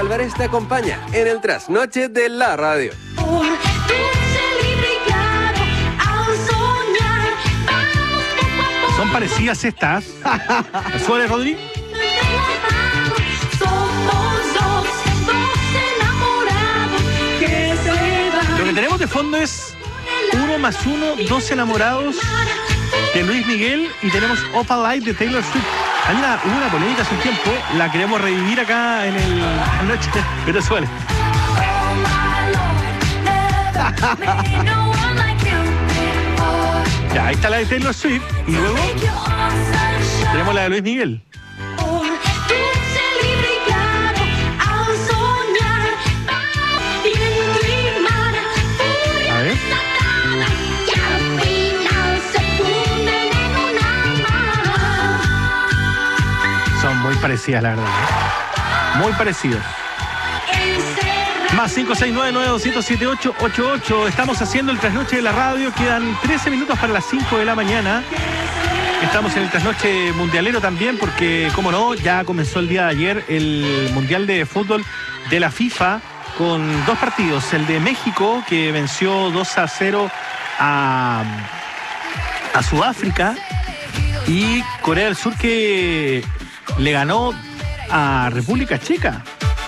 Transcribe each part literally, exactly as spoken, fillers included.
Álvarez te acompaña en el trasnoche de la radio. Son parecidas estas. ¿Suele, Rodri? Lo que tenemos de fondo es uno más uno, dos enamorados de Luis Miguel y tenemos Opal Light de Taylor Swift. Hay una, hubo una polémica hace un tiempo, la queremos revivir acá en el noche, pero suele. Ya, ahí está la de Taylor Swift y luego tenemos la de Luis Miguel. A ver. Son muy parecidas, la verdad. Muy parecidas. Más cinco seis nueve nueve dos cero siete ocho ocho ocho. Estamos haciendo el trasnoche de la radio. Quedan trece minutos para las cinco de la mañana. Estamos en el trasnoche mundialero también porque, como no, ya comenzó el día de ayer el Mundial de Fútbol de la FIFA con dos partidos. El de México, que venció dos a cero a, a Sudáfrica, y Corea del Sur, que le ganó a República Checa.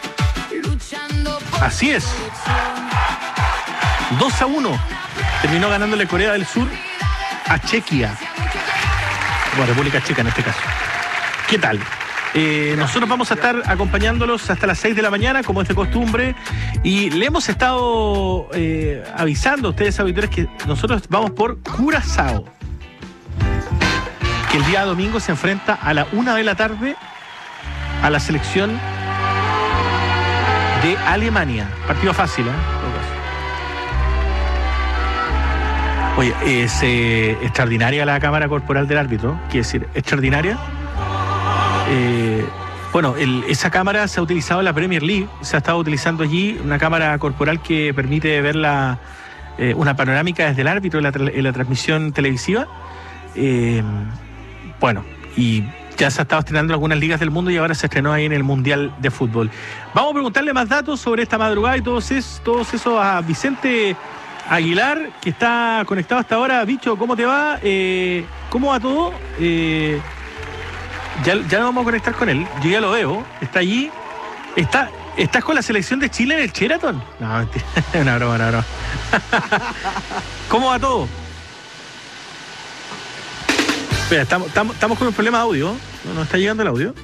Así es. dos a uno. Terminó ganándole Corea del Sur a Chequia. Bueno, República Checa en este caso. ¿Qué tal? Eh, nosotros vamos a estar acompañándolos hasta las seis de la mañana, como es de costumbre. Y le hemos estado eh, avisando a ustedes, auditores, que nosotros vamos por Curazao, que el día domingo se enfrenta a la una de la tarde a la selección de Alemania. Partido fácil, ¿eh? Oye, es eh, extraordinaria la cámara corporal del árbitro. Quiere decir, extraordinaria. Eh, bueno, el, esa cámara se ha utilizado en la Premier League. Se ha estado utilizando allí una cámara corporal que permite ver la, eh, una panorámica desde el árbitro en la, en la transmisión televisiva. Eh, bueno, y ya se ha estado estrenando en algunas ligas del mundo y ahora se estrenó ahí en el Mundial de Fútbol. Vamos a preguntarle más datos sobre esta madrugada y todos, es, todos eso a Vicente Aguilar, que está conectado hasta ahora. Bicho, ¿cómo te va? Eh, ¿Cómo va todo? Eh, ya, ya nos vamos a conectar con él. Yo ya lo veo. Está allí. Está, ¿Estás con la selección de Chile en el Sheraton? No, mentira. Una broma, una broma. ¿Cómo va todo? Espera, estamos, estamos, estamos con un problema de audio. No, no está llegando el audio.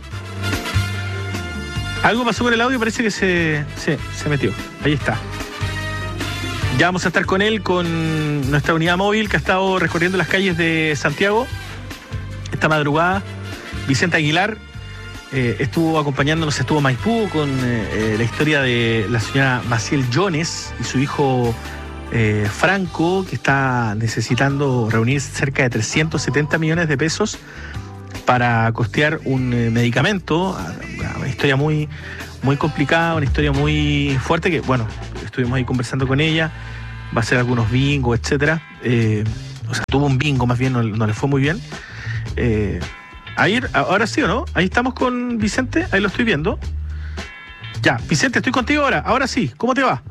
Algo pasó con el audio, parece que se, se, se metió. Ahí está. Ya vamos a estar con él, con nuestra unidad móvil que ha estado recorriendo las calles de Santiago esta madrugada. Vicente Aguilar eh, estuvo acompañándonos, estuvo en Maipú con eh, la historia de la señora Maciel Jones y su hijo eh, Franco, que está necesitando reunir cerca de trescientos setenta millones de pesos para costear un eh, medicamento. Una historia muy, muy complicada, una historia muy fuerte que, bueno, estuvimos ahí conversando con ella. Va a hacer algunos bingos, etcétera. Eh, o sea, tuvo un bingo, más bien, no, no le fue muy bien. Eh, ahí, ahora sí o no, ahí estamos con Vicente, ahí lo estoy viendo. Ya, Vicente, estoy contigo ahora, ahora sí, ¿cómo te va?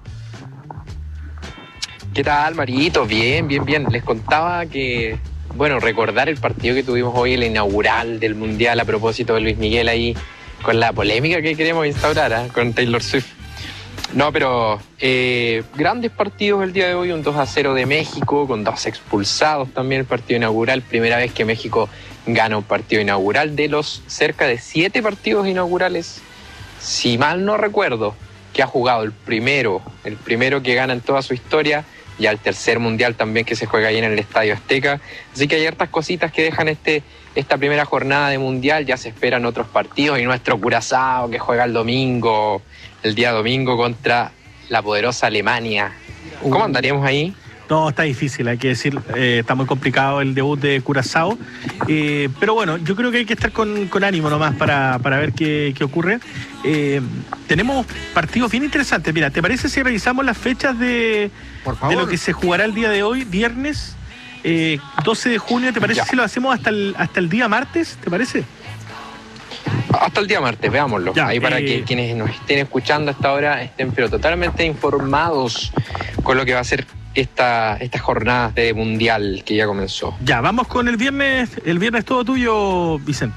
¿Qué tal, Marito? Bien, bien, bien. Les contaba que, bueno, recordar el partido que tuvimos hoy, el inaugural del Mundial, a propósito de Luis Miguel ahí, con la polémica que queremos instaurar, ¿eh? Con Taylor Swift. No, pero eh, grandes partidos el día de hoy, un dos a cero de México, con dos expulsados también el partido inaugural. Primera vez que México gana un partido inaugural de los cerca de siete partidos inaugurales, si mal no recuerdo, que ha jugado el primero, el primero que gana en toda su historia, y al tercer mundial también que se juega ahí en el Estadio Azteca. Así que hay hartas cositas que dejan este, esta primera jornada de mundial. Ya se esperan otros partidos, y nuestro Curazao que juega el domingo, el día domingo contra la poderosa Alemania. ¿Cómo andaríamos ahí? No, está difícil, hay que decir, eh, está muy complicado el debut de Curazao, eh, pero bueno, yo creo que hay que estar con, con ánimo nomás para, para ver qué, qué ocurre. Eh, tenemos partidos bien interesantes. Mira, ¿te parece si revisamos las fechas de, Por favor. de lo que se jugará el día de hoy, viernes eh, doce de junio? ¿Te parece Ya. si lo hacemos hasta el, hasta el día martes? ¿Te parece? Hasta el día martes, veámoslo. Ya, Ahí para eh... que quienes nos estén escuchando hasta ahora estén pero totalmente informados con lo que va a ser esta, estas jornadas de Mundial que ya comenzó. Ya, vamos con el viernes, el viernes todo tuyo, Vicente.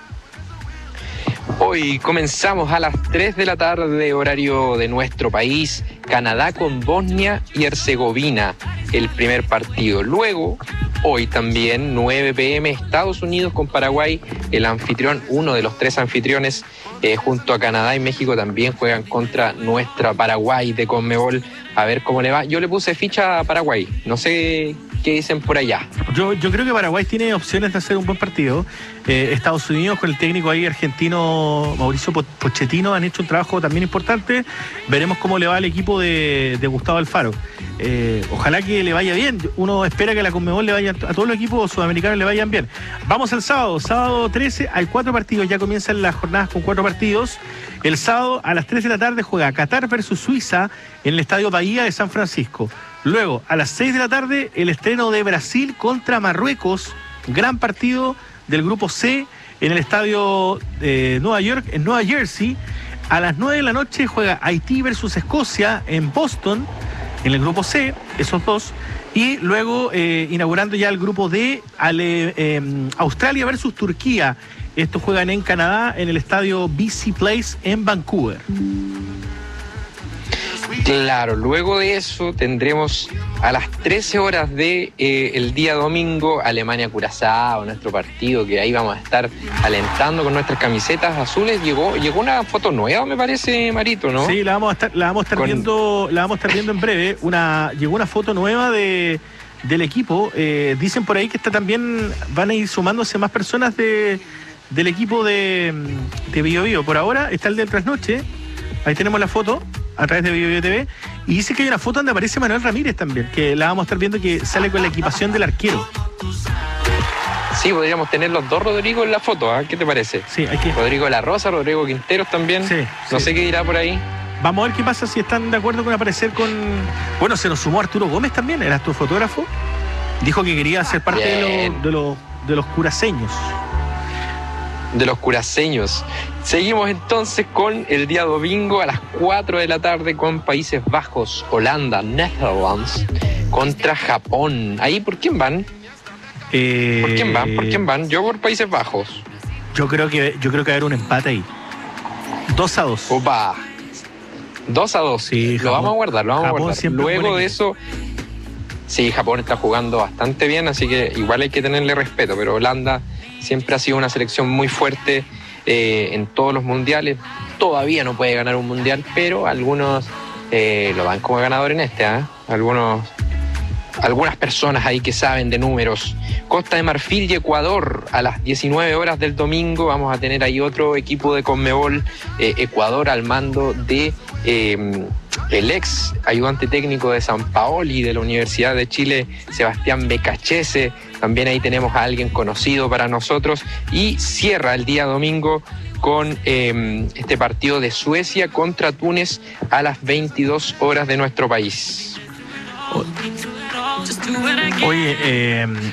Hoy comenzamos a las tres de la tarde, horario de nuestro país, Canadá con Bosnia y Herzegovina, el primer partido. Luego, hoy también, nueve pe eme, Estados Unidos con Paraguay, el anfitrión, uno de los tres anfitriones, eh, junto a Canadá y México también juegan contra nuestra Paraguay de Conmebol. A ver cómo le va. Yo le puse ficha a Paraguay, no sé qué dicen por allá. Yo, yo creo que Paraguay tiene opciones de hacer un buen partido. Eh, Estados Unidos con el técnico ahí argentino Mauricio Pochettino han hecho un trabajo también importante. Veremos cómo le va al equipo de, de Gustavo Alfaro. Eh, ojalá que le vaya bien. Uno espera que a la Conmebol le vaya, a todos los equipos sudamericanos le vayan bien. Vamos al sábado, sábado trece, hay cuatro partidos, ya comienzan las jornadas con cuatro partidos. El sábado a las tres de la tarde juega Qatar versus Suiza en el Estadio Bahía de San Francisco. Luego, a las seis de la tarde, el estreno de Brasil contra Marruecos, gran partido del grupo C en el estadio de Nueva York, en Nueva Jersey. A las nueve de la noche juega Haití versus Escocia en Boston, en el grupo C, esos dos. Y luego, eh, inaugurando ya el grupo D, Ale, eh, Australia versus Turquía. Estos juegan en Canadá, en el estadio B C Place en Vancouver. Claro, luego de eso tendremos a las trece horas de eh, el día domingo Alemania-Curazao, nuestro partido, que ahí vamos a estar alentando con nuestras camisetas azules. Llegó llegó una foto nueva, me parece, Marito, ¿no? Sí, la vamos a estar, la vamos a estar con... viendo, la vamos a estar viendo en breve. Una, llegó una foto nueva de del equipo. Eh, dicen por ahí que está también, van a ir sumándose más personas de del equipo de, de Bio Bio. Por ahora está el del Trasnoche. Ahí tenemos la foto a través de Bio Bio T V, y dice que hay una foto donde aparece Manuel Ramírez también, que la vamos a estar viendo, que sale con la equipación del arquero. Sí, podríamos tener los dos Rodrigo en la foto, ¿eh? ¿Qué te parece? Sí, hay que... Rodrigo La Rosa, Rodrigo Quinteros también. Sí, no sí. sé qué dirá por ahí. Vamos a ver qué pasa, si están de acuerdo con aparecer con... Bueno, se nos sumó Arturo Gómez también, era tu fotógrafo. Dijo que quería ser parte de los, de, los, de los curaceños. De los curaceños. Seguimos entonces con el día domingo a las cuatro de la tarde con Países Bajos, Holanda, Netherlands contra Japón. ¿Ahí por quién van? Eh... ¿Por quién van? ¿Por quién van? Yo por Países Bajos. Yo creo que yo creo que va a haber un empate ahí. dos a dos. Opa. dos a dos. Sí, lo Japón, vamos a guardar, lo vamos Japón a guardar. Luego de eso, sí, Japón está jugando bastante bien, así que igual hay que tenerle respeto, pero Holanda siempre ha sido una selección muy fuerte eh, en todos los mundiales. Todavía no puede ganar un mundial, pero algunos eh, lo dan como ganador en este, ¿eh? Algunos, algunas personas ahí que saben de números. Costa de Marfil y Ecuador a las diecinueve horas del domingo. Vamos a tener ahí otro equipo de Conmebol, eh, Ecuador al mando de eh, el ex ayudante técnico de San Paoli de la Universidad de Chile, Sebastián Becachese. También ahí tenemos a alguien conocido para nosotros. Y cierra el día domingo con eh, este partido de Suecia contra Túnez a las veintidós horas de nuestro país. Oye, eh,